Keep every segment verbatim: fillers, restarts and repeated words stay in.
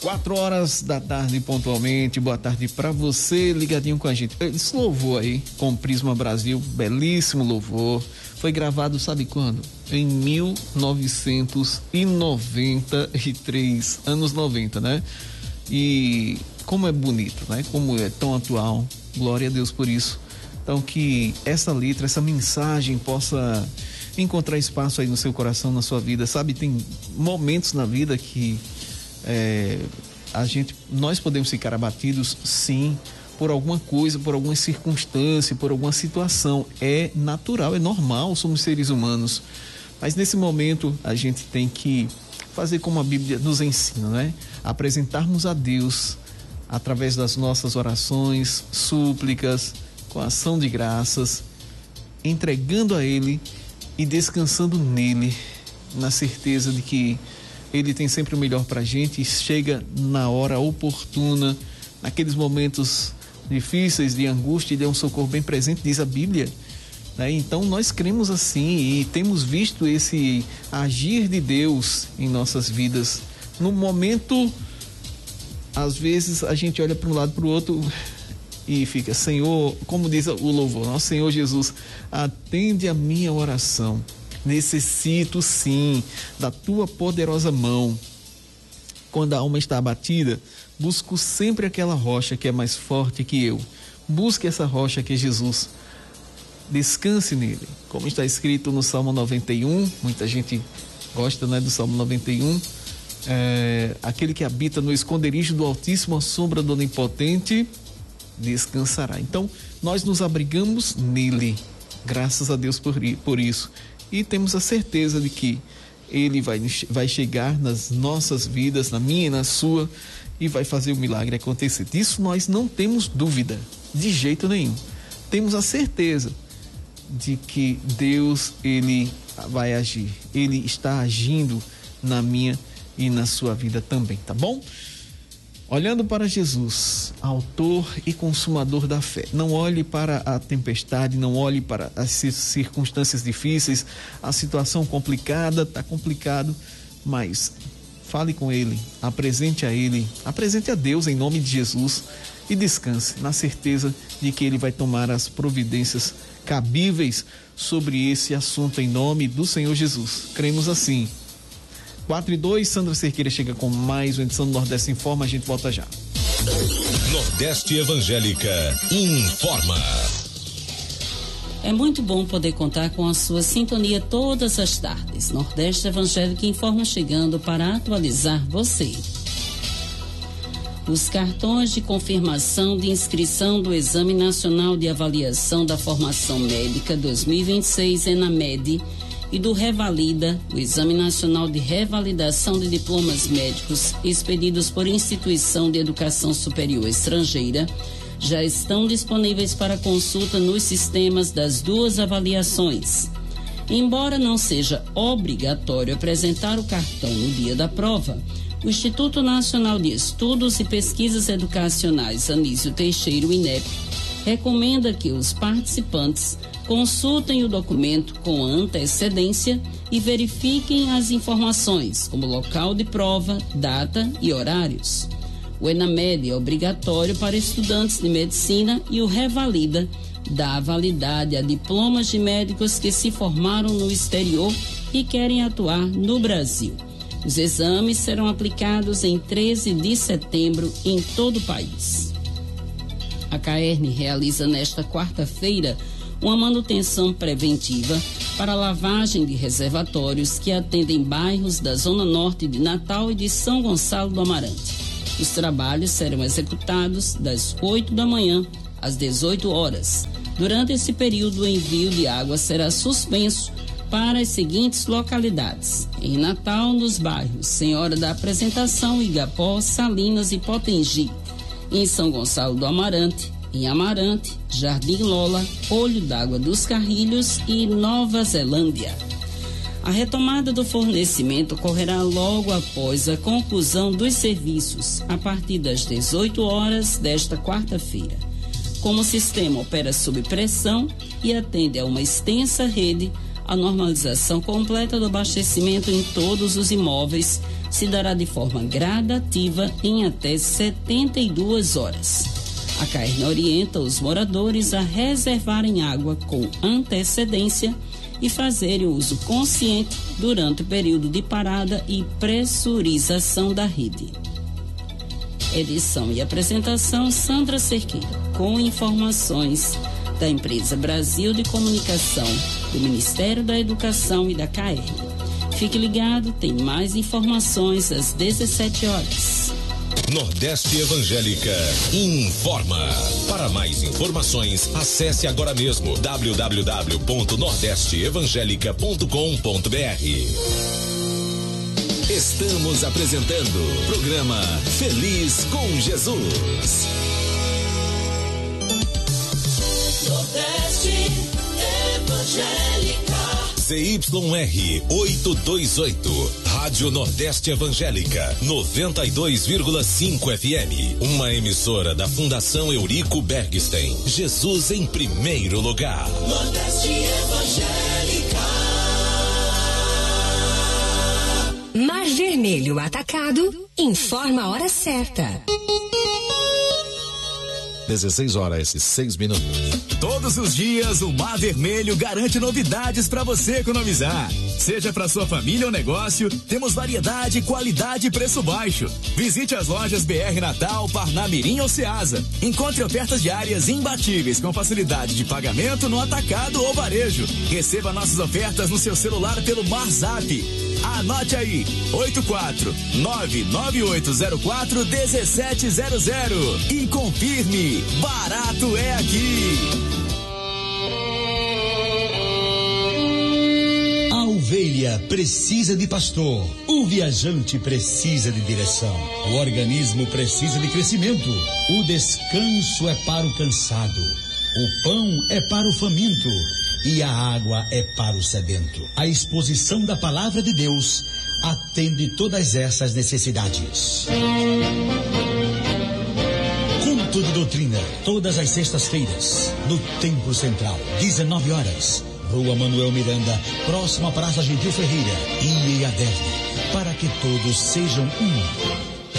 Quatro horas da tarde, pontualmente. Boa tarde para você, ligadinho com a gente. Esse louvor aí, com Prisma Brasil, belíssimo louvor. Foi gravado, sabe quando? Em mil novecentos e noventa e três, anos noventa, né? E como é bonito, né? Como é tão atual. Glória a Deus por isso. Então, que essa letra, essa mensagem possa encontrar espaço aí no seu coração, na sua vida. Sabe, tem momentos na vida que é, a gente, nós podemos ficar abatidos, sim, por alguma coisa, por alguma circunstância, por alguma situação. É natural, é normal, somos seres humanos. Mas nesse momento a gente tem que fazer como a Bíblia nos ensina, né? Apresentarmos a Deus através das nossas orações, súplicas, com ação de graças, entregando a Ele e descansando nele, na certeza de que Ele tem sempre o melhor para a gente e chega na hora oportuna, naqueles momentos difíceis de angústia, Ele é um socorro bem presente, diz a Bíblia, né? Então nós cremos assim e temos visto esse agir de Deus em nossas vidas. No momento, às vezes a gente olha para um lado, para o outro e fica, Senhor, como diz o louvor, nosso Senhor Jesus, atende a minha oração. Necessito sim da tua poderosa mão. Quando a alma está abatida, busco sempre aquela rocha que é mais forte que eu. Busque essa rocha que é Jesus. Descanse nele. Como está escrito no Salmo noventa e um, muita gente gosta, né, do Salmo noventa e um. É, aquele que habita no esconderijo do Altíssimo, à sombra do Onipotente, descansará. Então, nós nos abrigamos nele. Graças a Deus por, por isso. E temos a certeza de que Ele vai, vai chegar nas nossas vidas, na minha e na sua, e vai fazer o milagre acontecer. Disso nós não temos dúvida, de jeito nenhum. Temos a certeza de que Deus, Ele vai agir. Ele está agindo na minha e na sua vida também, tá bom? Olhando para Jesus, autor e consumador da fé. Não olhe para a tempestade, não olhe para as circunstâncias difíceis, a situação complicada, está complicado, mas fale com Ele, apresente a Ele, apresente a Deus em nome de Jesus e descanse na certeza de que Ele vai tomar as providências cabíveis sobre esse assunto em nome do Senhor Jesus. Cremos assim. quatro e dois, Sandra Cerqueira chega com mais uma edição do Nordeste Informa, a gente volta já. Nordeste Evangélica informa. É muito bom poder contar com a sua sintonia todas as tardes. Nordeste Evangélica informa chegando para atualizar você. Os cartões de confirmação de inscrição do Exame Nacional de Avaliação da Formação Médica dois mil e vinte e seis, ENAMED, e do Revalida, o Exame Nacional de Revalidação de Diplomas Médicos expedidos por instituição de educação superior estrangeira, já estão disponíveis para consulta nos sistemas das duas avaliações. Embora não seja obrigatório apresentar o cartão no dia da prova, o Instituto Nacional de Estudos e Pesquisas Educacionais Anísio Teixeira, o INEP, recomenda que os participantes consultem o documento com antecedência e verifiquem as informações, como local de prova, data e horários. O ENAMED é obrigatório para estudantes de medicina e o Revalida dá validade a diplomas de médicos que se formaram no exterior e querem atuar no Brasil. Os exames serão aplicados em treze de setembro em todo o país. A CAERN realiza nesta quarta-feira uma manutenção preventiva para a lavagem de reservatórios que atendem bairros da Zona Norte de Natal e de São Gonçalo do Amarante. Os trabalhos serão executados das oito da manhã às dezoito horas. Durante esse período, o envio de água será suspenso para as seguintes localidades: em Natal, nos bairros Senhora da Apresentação, Igapó, Salinas e Potengi; em São Gonçalo do Amarante, em Amarante, Jardim Lola, Olho d'Água dos Carrilhos e Nova Zelândia. A retomada do fornecimento ocorrerá logo após a conclusão dos serviços, a partir das dezoito horas desta quarta-feira. Como o sistema opera sob pressão e atende a uma extensa rede, A normalização completa do abastecimento em todos os imóveis se dará de forma gradativa em até setenta e duas horas. A Caern orienta os moradores a reservarem água com antecedência e fazerem uso consciente durante o período de parada e pressurização da rede. Edição e apresentação Sandra Cerqueira, com informações da Empresa Brasil de Comunicação, do Ministério da Educação e da Caern. Fique ligado, tem mais informações às dezessete horas. Nordeste Evangélica informa. Para mais informações, acesse agora mesmo w w w ponto nordeste evangélica ponto com ponto b r. Estamos apresentando o programa Feliz com Jesus. Nordeste Evangélica. C Y R oitocentos e vinte e oito, Rádio Nordeste Evangélica, noventa e dois vírgula cinco F M. Uma emissora da Fundação Eurico Bergstein. Jesus em primeiro lugar. Nordeste Evangélica. Mar Vermelho Atacado informa a hora certa. dezesseis horas e seis minutos. Todos os dias o Mar Vermelho garante novidades para você economizar. Seja para sua família ou negócio, temos variedade, qualidade e preço baixo. Visite as lojas B R Natal, Parnamirim ou Ceasa. Encontre ofertas diárias imbatíveis com facilidade de pagamento no atacado ou varejo. Receba nossas ofertas no seu celular pelo MarZap. Anote aí, oito quatro nove nove oito zero quatro um sete zero zero e confirme, barato é aqui. A ovelha precisa de pastor, o viajante precisa de direção, o organismo precisa de crescimento, o descanso é para o cansado, o pão é para o faminto e a água é para o sedento. A exposição da palavra de Deus atende todas essas necessidades. Culto de doutrina, todas as sextas-feiras, no Templo Central, dezenove horas, Rua Manuel Miranda, próxima à Praça Gentil Ferreira, e Aderne, para que todos sejam um.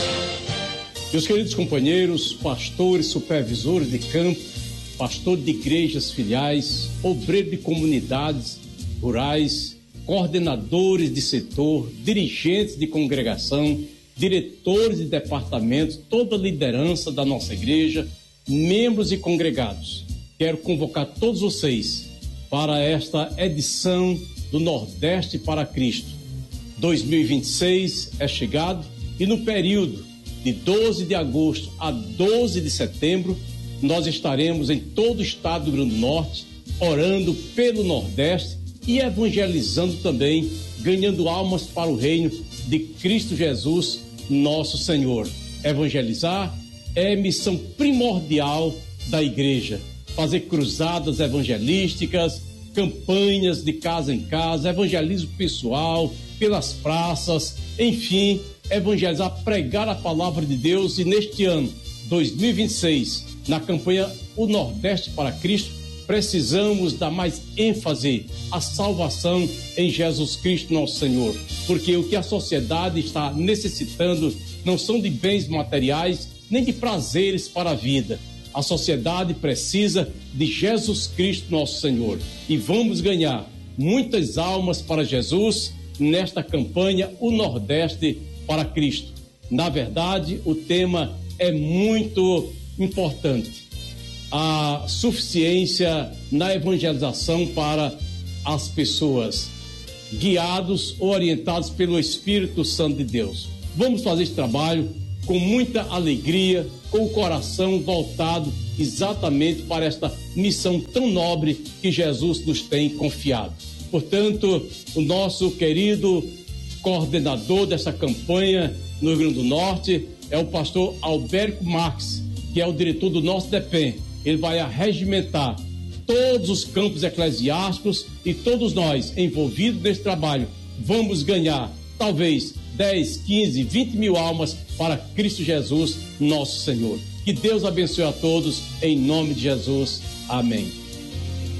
Meus queridos companheiros, pastores, supervisores de campo, pastor de igrejas filiais, obreiro de comunidades rurais, coordenadores de setor, dirigentes de congregação, diretores de departamentos, toda a liderança da nossa igreja, membros e congregados. Quero convocar todos vocês para esta edição do Nordeste para Cristo. dois mil e vinte e seis é chegado e no período de doze de agosto a doze de setembro, nós estaremos em todo o estado do Rio Grande do Norte, orando pelo Nordeste e evangelizando também, ganhando almas para o reino de Cristo Jesus, nosso Senhor. Evangelizar é missão primordial da igreja. Fazer cruzadas evangelísticas, campanhas de casa em casa, evangelismo pessoal, pelas praças, enfim, evangelizar, pregar a palavra de Deus. E neste ano, dois mil e vinte e seis, na campanha O Nordeste para Cristo, precisamos dar mais ênfase à salvação em Jesus Cristo, nosso Senhor. Porque o que a sociedade está necessitando não são de bens materiais, nem de prazeres para a vida. A sociedade precisa de Jesus Cristo, nosso Senhor. E vamos ganhar muitas almas para Jesus nesta campanha O Nordeste para Cristo. Na verdade, o tema é muito importante. A suficiência na evangelização para as pessoas, guiados ou orientados pelo Espírito Santo de Deus. Vamos fazer esse trabalho com muita alegria, com o coração voltado exatamente para esta missão tão nobre que Jesus nos tem confiado. Portanto, o nosso querido coordenador dessa campanha no Rio Grande do Norte é o pastor Alberto Marques, que é o diretor do nosso D E P E M. Ele vai arregimentar todos os campos eclesiásticos e todos nós envolvidos nesse trabalho vamos ganhar talvez dez, quinze, vinte mil almas para Cristo Jesus, nosso Senhor. Que Deus abençoe a todos, em nome de Jesus. Amém.